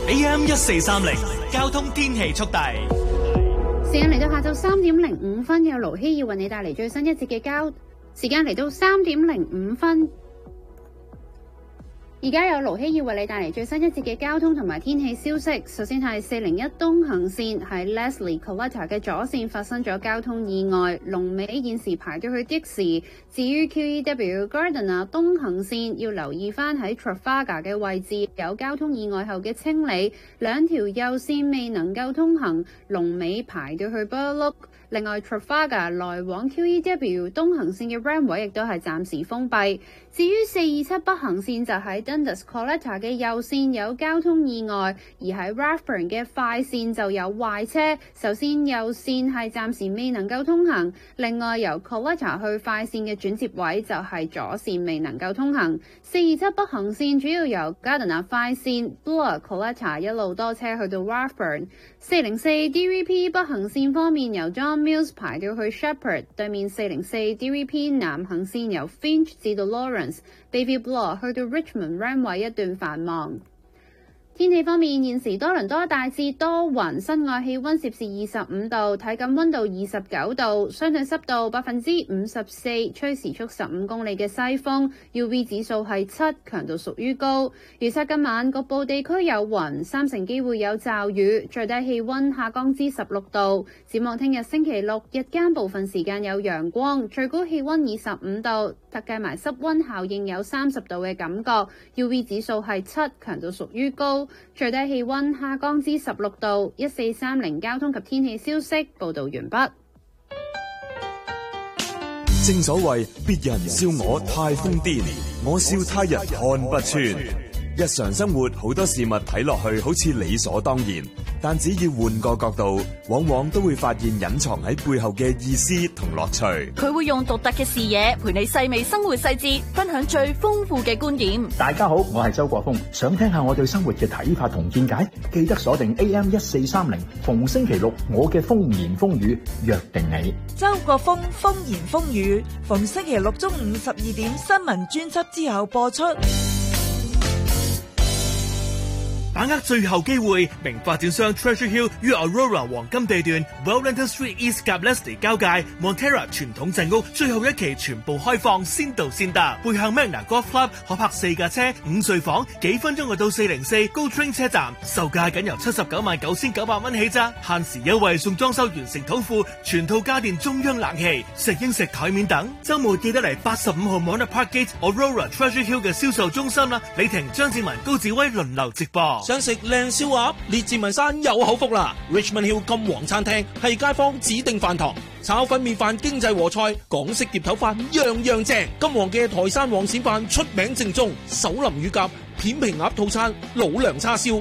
AM1430交通天氣速遞。 時間嚟到下晝3點05分，有盧希要為你帶嚟最新一節嘅時間嚟到3點05分。而家有盧希要為你帶嚟最新一節嘅交通同埋天氣消息。首先係401東行線喺 Leslie Coletta 嘅左線發生咗交通意外，龍尾現時排到去的士。至於 QEW Gardiner 東行線要留意翻喺 Trafalgar 嘅位置有交通意外後嘅清理，兩條右線未能夠通行，龍尾排到去 Burloak。另外 Trafalgar 來往 QEW 東行線嘅 Ramway 亦都係暫時封閉。至於427北行線就喺 Dundas Coletta 嘅右線有交通意外，而喺 Rathburn 嘅快線就有壞車。首先右線係暫時未能夠通行，另外由 Coletta 去快線嘅轉接位就係左線未能夠通行。427北行線主要由 Gardiner 快線 Bloor Coletta 一路多車去到 Rathburn。404 DVP 北行線方面由 John Mills 排到去 Shepherd， 對面404 DVP 南行線由 Finch 至到 Lawrence。Bayview Bloor 去到 Richmond Ramway 一段繁忙。天氣方面，現時多倫多大致多雲，室外氣溫攝氏25度，體感溫度29度，相對濕度54%，吹時速15公里嘅西風 ，UV 指數係7，強度屬於高。預測今晚局部地區有雲，3成機會有驟雨，最低氣溫下降至16度。展望聽日星期六，日間部分時間有陽光，最高氣溫25度，計埋濕溫效應有30度嘅感覺 ，UV 指數係7，強度屬於高。最低氣溫下降至16度。1430交通及天氣消息報道完畢。 正所謂別人笑我太瘋癲，我笑他人看不穿。日常生活好多事物睇落去好似理所當然，但只要換個角度，往往都會發現隱藏喺背後嘅意思同樂趣。 佢會用獨特嘅視野陪你細味生活細節，分享最豐富嘅觀點。 大家好，我係周國峰，想聽下我對生活嘅睇法同見解，記得鎖定 AM1430，逢星期六我嘅風言風語約定你。 周國峰風言風語，逢星期六中午12點新聞專輯之後播出。 把握最後機會，名發展商 Treasure Hill 於 Aurora 黃金地段 Wellington Street East 及 Leslie 交界 Montera 傳統鎮屋最後一期全部開放，先到先得。背向 Magna Golf Club 可泊4架車，5睡房，幾分鐘就到404 Gold Train 車站，售價僅由799900蚊起咋，限時優惠送裝修完成土庫，全套家電中央冷氣，食英食台面等。週末記得嚟85號 Mona Parkgate Aurora Treasure Hill 嘅銷售中心啦，李婷、張志文、高志威輪流直播。 想食靚燒鴨，列治文山有口福啦 ！Richmond Hill 金皇餐廳係街坊指定飯堂，炒粉麵飯、經濟和菜、港式碟頭飯樣樣正。金皇嘅台山黃鱔飯出名正宗，手淋乳鴿、片皮鴨套餐、老娘叉燒。